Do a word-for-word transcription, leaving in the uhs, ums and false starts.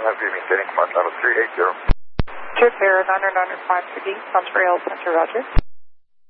Have you maintaining command level three eight zero. Trip Air nine nine five two D, Sunspray L Center, Roger.